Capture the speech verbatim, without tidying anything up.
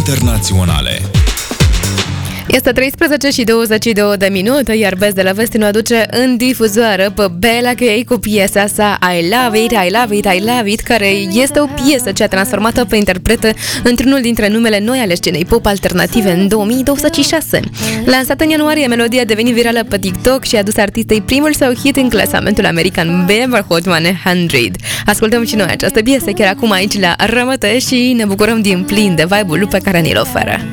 internaționale. Este treisprezece și douăzeci și două de minute, iar Best de la Vest ne aduce în difuzoară pe Bella K cu piesa sa I Love It, I Love It, I Love It, care este o piesă ce a transformat-o pe interpretă într-unul dintre numele noi ale scenei pop alternative în două mii douăzeci și șase. Lansată în ianuarie, melodia a devenit virală pe TikTok și a dus artistei primul său hit în clasamentul american Billboard Hot o sută. Ascultăm și noi această piesă chiar acum aici la Rămătă și ne bucurăm din plin de vibe-ul pe care ni-l oferă.